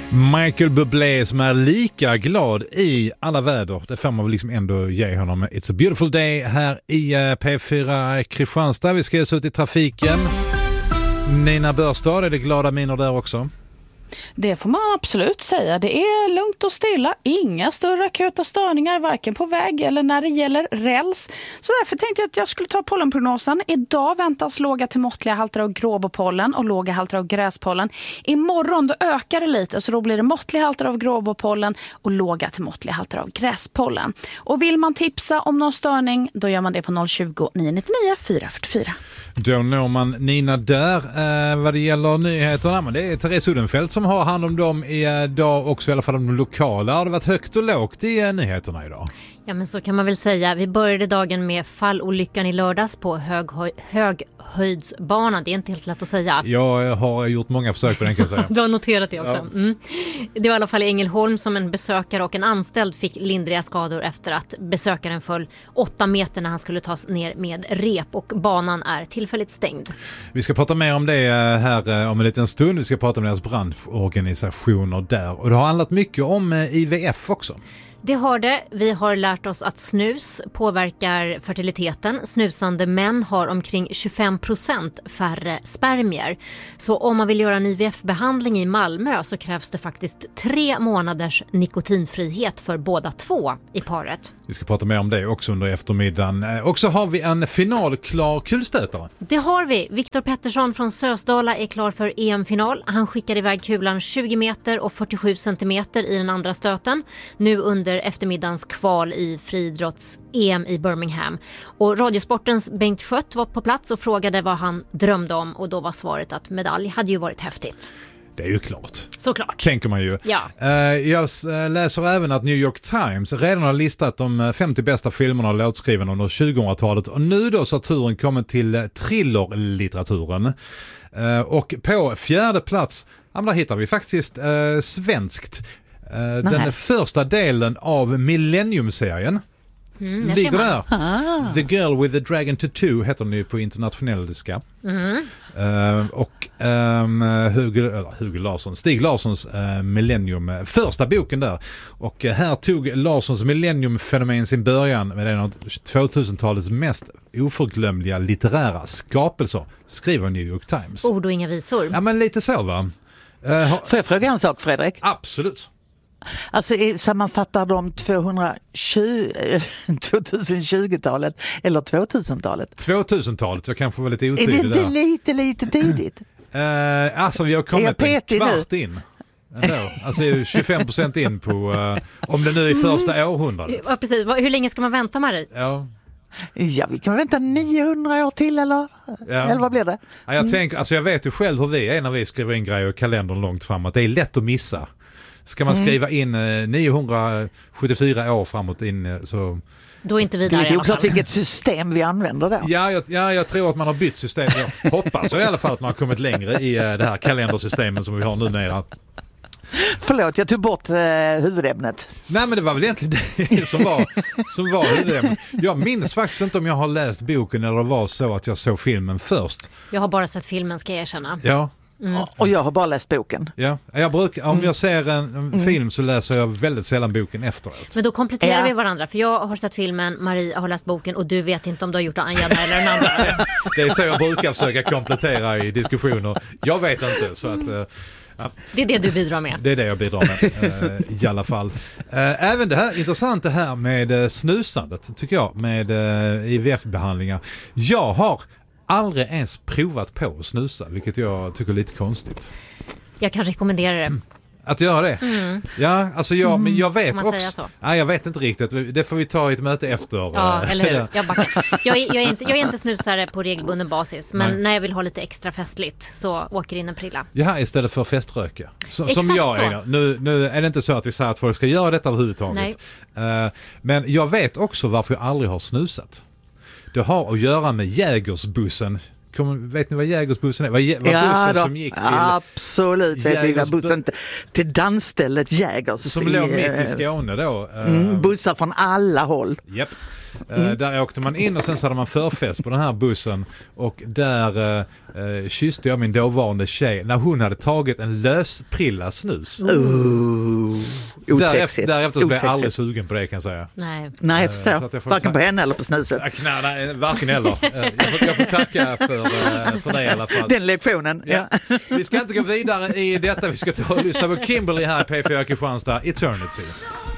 Michael Bublé som är lika glad i alla väder. Det får man väl liksom ändå ge honom. It's a beautiful day här i P4 Kristianstad. Vi ska ge ut i trafiken. Nina Börstad, är det glada miner där också? Det får man absolut säga. Det är lugnt och stilla. Inga större akuta störningar varken på väg eller när det gäller räls. Så därför tänkte jag att jag skulle ta pollenprognosen. Idag väntas låga till måttliga halter av gråbopollen och låga halter av gräspollen. Imorgon då ökar det lite, så då blir det måttliga halter av gråbopollen och låga till måttliga halter av gräspollen. Och vill man tipsa om någon störning, då gör man det på 020 999 444. Då når man Nina där vad det gäller nyheterna. Men det är Therese Uddenfelt som har hand om dem idag också, i alla fall de lokala. Har det varit högt och lågt i nyheterna idag? Ja, men så kan man väl säga. Vi började dagen med fallolyckan i lördags på höghöjdsbanan. Det är inte helt lätt att säga. Jag har gjort många försök på den, kan jag säga. Du har noterat det också. Ja. Mm. Det var i alla fall i Ängelholm som en besökare och en anställd fick lindriga skador efter att besökaren föll 8 meter när han skulle tas ner med rep, och banan är tillfälligt stängd. Vi ska prata mer om det här om en liten stund. Vi ska prata om deras branschorganisationer där. Och det har handlat mycket om IVF också. Det har det. Vi har lärt oss att snus påverkar fertiliteten. Snusande män har omkring 25% färre spermier. Så om man vill göra en IVF-behandling i Malmö så krävs det faktiskt 3 månaders nikotinfrihet för båda två i paret. Vi ska prata mer om det också under eftermiddagen. Och så har vi en finalklar kulstötare. Det har vi. Viktor Pettersson från Sösdala är klar för EM-final. Han skickade iväg kulan 20 meter och 47 centimeter i den andra stöten. Nu under eftermiddagens kval i friidrotts-EM i Birmingham. Och Radiosportens Bengt Schött var på plats och frågade vad han drömde om. Och då var svaret att medalj hade ju varit häftigt. Det är ju klart. Såklart. Tänker man ju. Ja. Jag läser även att New York Times redan har listat de 50 bästa filmerna och låtskrivarna under 2000-talet. Och nu då så har turen kommit till thrillerlitteraturen. Och på 4:e plats, där hittar vi faktiskt svenskt. Den första delen av Millennium-serien. Ligger där. The Girl with the Dragon Tattoo heter den ju på internationelliska. Och Hugo Larsson, Stig Larssons Millennium, första boken där. Och här tog Larssons Millennium-fenomen sin början med en av 2000-talets mest oförglömliga litterära skapelser, skriver New York Times. Ord och inga visor. Ja, men lite så, va? Får jag fråga en sak, Fredrik? Absolut. Alltså sammanfattar de 2020-talet eller 2000-talet? 2000-talet, jag kanske var lite otydlig där. Är det inte lite tidigt? Alltså vi har kommit en kvart in. Alltså 25% in på om det nu är första århundradet. Ja, precis. Hur länge ska man vänta, Marie? Ja, vi kan vänta 900 år till eller vad blir det? Ja, jag vet ju själv hur vi är när vi skriver in grejer i kalendern långt framåt. Det är lätt att missa. Ska man skriva in 974 år framåt in så... Då är inte vi där. Det är oklart vilket system vi använder där. Ja, jag tror att man har bytt system. Jag hoppas i alla fall att man har kommit längre i det här kalendersystemet som vi har numera. Förlåt, jag tog bort huvudämnet. Nej, men det var väl egentligen det som var huvudämnet. Jag minns faktiskt inte om jag har läst boken eller det var så att jag såg filmen först. Jag har bara sett filmen, ska jag erkänna. Ja. Och jag har bara läst boken. Ja, om jag ser en film så läser jag väldigt sällan boken efteråt. Men då kompletterar vi varandra, för jag har sett filmen, Marie har läst boken och du vet inte om du har gjort det ena eller den andra. Det är så jag brukar försöka komplettera i diskussioner. Jag vet inte, så att... Ja. Det är det du bidrar med. Det är det jag bidrar med i alla fall. Även det här, intressant det här med snusandet tycker jag, med IVF-behandlingar. Jag har aldrig ens provat på att snusa, vilket jag tycker är lite konstigt. Jag kan rekommendera det. Att göra det? Ja, alltså men jag vet också. Ja, jag vet inte riktigt. Det får vi ta i ett möte efter. Ja, eller hur? Jag är inte snusare på regelbunden basis, men när jag vill ha lite extra festligt så åker in en prilla. Ja, istället för feströka. Som jag är. Nu är det inte så att vi säger att folk ska göra detta överhuvudtaget. Men jag vet också varför jag aldrig har snusat. Det har att göra med Jägersbussen. Vet ni vad Jägersbussen är? Vad bussen som gick till... Absolut, vet vi vad bussen till dansstället Jägers. Som låg mitt i Skåne då. Bussar från alla håll. Japp. Där åkte man in och sen så hade man förfest på den här bussen och där kysste jag min dåvarande tjej när hon hade tagit en lösprilla snus. Därefter blev jag aldrig sugen på det, kan jag säga. Nej, jag förstår. Varken på henne eller på snuset. Nej, varken eller. Jag får tacka för det i alla fall. Den lektionen, ja. Vi ska inte gå vidare i detta. Vi ska ta och lyssna på Kimberly här i P4 Kristianstad, Eternity.